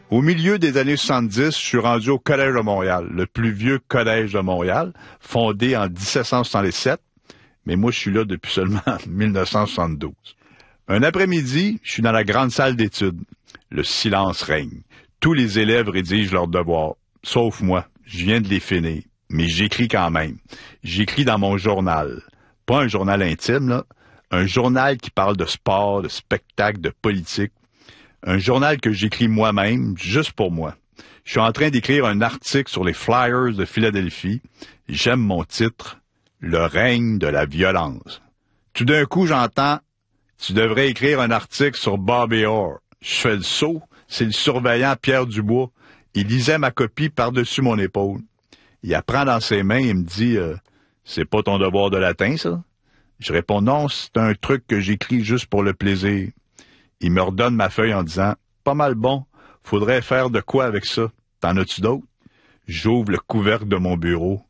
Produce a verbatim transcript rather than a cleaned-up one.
Au milieu des années soixante-dix, je suis rendu au Collège de Montréal, le plus vieux collège de Montréal, fondé en dix-sept cent soixante-sept, mais moi je suis là depuis seulement mille neuf cent soixante-douze. Un après-midi, je suis dans la grande salle d'études. Le silence règne. Tous les élèves rédigent leurs devoirs, sauf moi. Je viens de les finir, mais j'écris quand même. J'écris dans mon journal. Pas un journal intime, là. Un journal qui parle de sport, de spectacle, de politique. Un journal que j'écris moi-même, juste pour moi. Je suis en train d'écrire un article sur les Flyers de Philadelphie. J'aime mon titre, « Le règne de la violence ». Tout d'un coup, j'entends « Tu devrais écrire un article sur Bobby Orr ». Je fais le saut, c'est le surveillant Pierre Dubois. Il lisait ma copie par-dessus mon épaule. Il la prend dans ses mains et me dit euh, « C'est pas ton devoir de latin, ça? » Je réponds « Non, c'est un truc que j'écris juste pour le plaisir. » Il me redonne ma feuille en disant « Pas mal bon, faudrait faire de quoi avec ça? T'en as-tu d'autres? » J'ouvre le couvercle de mon bureau.